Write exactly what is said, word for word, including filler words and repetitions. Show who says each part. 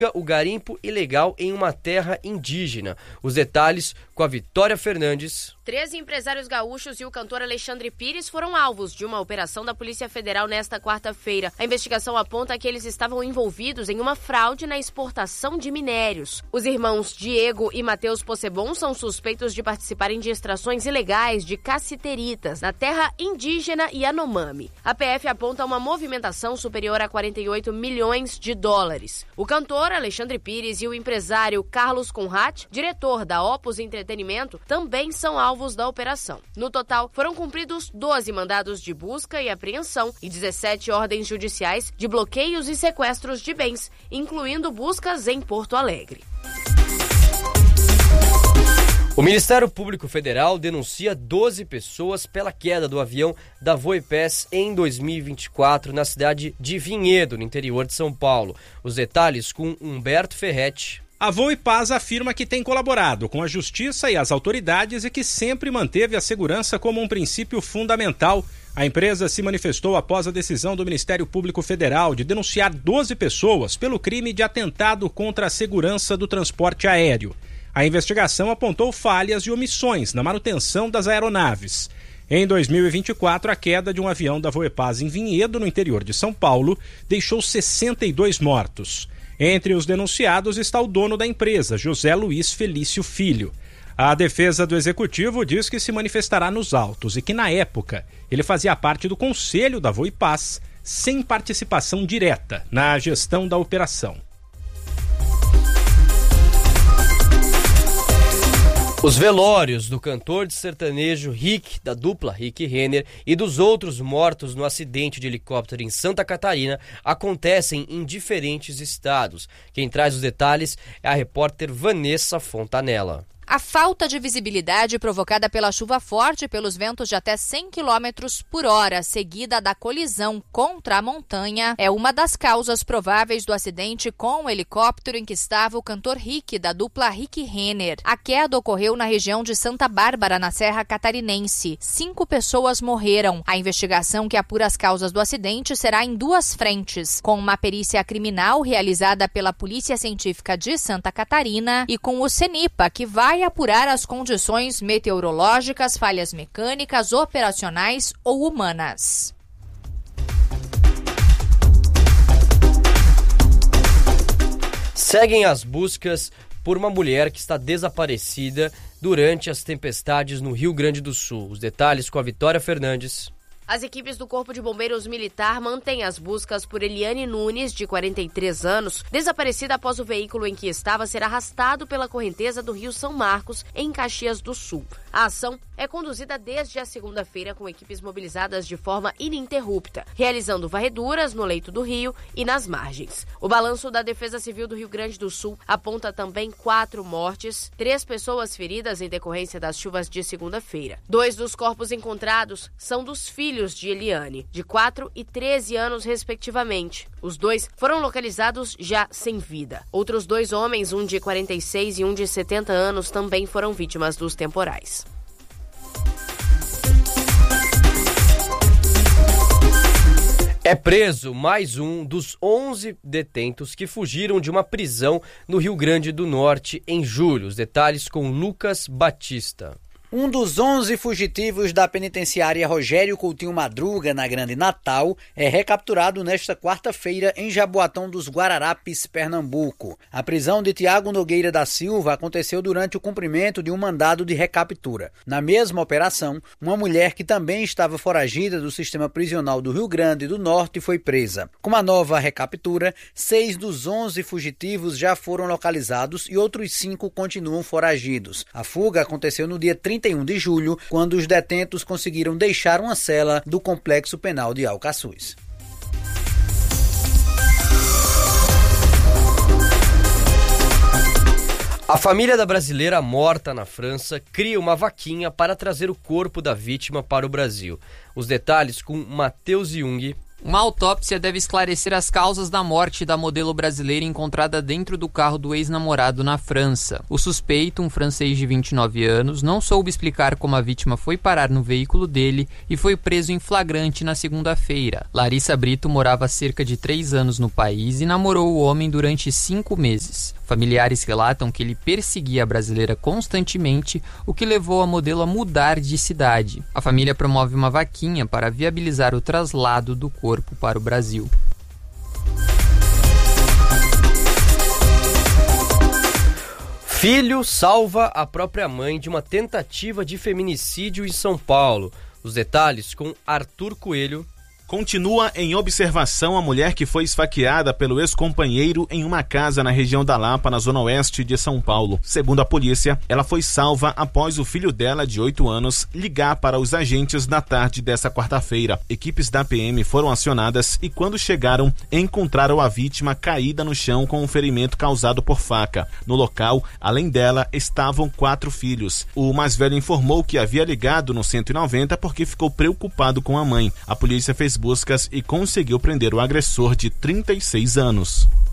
Speaker 1: o garimpo ilegal em uma terra indígena. Os detalhes com a Vitória Fernandes.
Speaker 2: Treze empresários gaúchos e o cantor Alexandre Pires foram alvos de uma operação da Polícia Federal nesta quarta-feira. A investigação aponta que eles estavam envolvidos em uma fraude na exportação de minérios. Os irmãos Diego e Matheus Possebon são suspeitos de participarem de extrações ilegais de cassiteritas na terra indígena Yanomami. A P F aponta uma movimentação superior a quarenta e oito milhões de dólares. O cantor Alexandre Pires e o empresário Carlos Conrad, diretor da Opus Entretenimento, também são alvos da operação. No total, foram cumpridos doze mandados de busca e apreensão e dezessete ordens judiciais de bloqueios e sequestros de bens, incluindo buscas em Porto Alegre.
Speaker 1: O Ministério Público Federal denuncia doze pessoas pela queda do avião da Voipaz em dois mil e vinte e quatro na cidade de Vinhedo, no interior de São Paulo. Os detalhes com Humberto Ferretti.
Speaker 3: A Voipaz afirma que tem colaborado com a Justiça e as autoridades e que sempre manteve a segurança como um princípio fundamental. A empresa se manifestou após a decisão do Ministério Público Federal de denunciar doze pessoas pelo crime de atentado contra a segurança do transporte aéreo. A investigação apontou falhas e omissões na manutenção das aeronaves. Em dois mil e vinte e quatro, a queda de um avião da Voipaz em Vinhedo, no interior de São Paulo, deixou sessenta e dois mortos. Entre os denunciados está o dono da empresa, José Luiz Felício Filho. A defesa do executivo diz que se manifestará nos autos e que, na época, ele fazia parte do conselho da Voipaz, sem participação direta na gestão da operação.
Speaker 1: Os velórios do cantor de sertanejo Rick, da dupla Rick Renner, e dos outros mortos no acidente de helicóptero em Santa Catarina acontecem em diferentes estados. Quem traz os detalhes é a repórter Vanessa Fontanella.
Speaker 4: A falta de visibilidade provocada pela chuva forte e pelos ventos de até cem quilômetros por hora, seguida da colisão contra a montanha, é uma das causas prováveis do acidente com o helicóptero em que estava o cantor Rick, da dupla Rick Renner. A queda ocorreu na região de Santa Bárbara, na Serra Catarinense. Cinco pessoas morreram. A investigação que apura as causas do acidente será em duas frentes, com uma perícia criminal realizada pela Polícia Científica de Santa Catarina e com o CENIPA, que vai apurar as condições meteorológicas, falhas mecânicas, operacionais ou humanas.
Speaker 1: Seguem as buscas por uma mulher que está desaparecida durante as tempestades no Rio Grande do Sul. Os detalhes com a Vitória Fernandes.
Speaker 2: As equipes do Corpo de Bombeiros Militar mantêm as buscas por Eliane Nunes, de quarenta e três anos, desaparecida após o veículo em que estava ser arrastado pela correnteza do Rio São Marcos, em Caxias do Sul. A ação é conduzida desde a segunda-feira com equipes mobilizadas de forma ininterrupta, realizando varreduras no leito do rio e nas margens. O balanço da Defesa Civil do Rio Grande do Sul aponta também quatro mortes, três pessoas feridas em decorrência das chuvas de segunda-feira. Dois dos corpos encontrados são dos filhos de Eliane, de quatro e treze anos respectivamente. Os dois foram localizados já sem vida. Outros dois homens, um de quarenta e seis e um de setenta anos, também foram vítimas dos temporais.
Speaker 1: É preso mais um dos onze detentos que fugiram de uma prisão no Rio Grande do Norte em julho. Os detalhes com Lucas Batista.
Speaker 5: Um dos onze fugitivos da penitenciária Rogério Coutinho Madruga, na Grande Natal, é recapturado nesta quarta-feira em Jaboatão dos Guararapes, Pernambuco. A prisão de Tiago Nogueira da Silva aconteceu durante o cumprimento de um mandado de recaptura. Na mesma operação, uma mulher que também estava foragida do sistema prisional do Rio Grande do Norte foi presa. Com a nova recaptura, seis dos onze fugitivos já foram localizados e outros cinco continuam foragidos. A fuga aconteceu no dia trinta e um de julho, quando os detentos conseguiram deixar uma cela do Complexo Penal de Alcaçuz.
Speaker 1: A família da brasileira morta na França cria uma vaquinha para trazer o corpo da vítima para o Brasil. Os detalhes com Matheus Jung.
Speaker 6: Uma autópsia deve esclarecer as causas da morte da modelo brasileira encontrada dentro do carro do ex-namorado na França. O suspeito, um francês de vinte e nove anos, não soube explicar como a vítima foi parar no veículo dele e foi preso em flagrante na segunda-feira. Larissa Brito morava há cerca de três anos no país e namorou o homem durante cinco meses. Familiares relatam que ele perseguia a brasileira constantemente, o que levou a modelo a mudar de cidade. A família promove uma vaquinha para viabilizar o traslado do corpo para o Brasil.
Speaker 1: Filho salva a própria mãe de uma tentativa de feminicídio em São Paulo. Os detalhes com Arthur Coelho.
Speaker 7: Continua em observação a mulher que foi esfaqueada pelo ex-companheiro em uma casa na região da Lapa, na zona oeste de São Paulo. Segundo a polícia, ela foi salva após o filho dela, de oito anos, ligar para os agentes na tarde desta quarta-feira. Equipes da P M foram acionadas e, quando chegaram, encontraram a vítima caída no chão com um ferimento causado por faca. No local, além dela, estavam quatro filhos. O mais velho informou que havia ligado no cento e noventa porque ficou preocupado com a mãe. A polícia fez buscas e conseguiu prender o agressor de trinta e seis anos.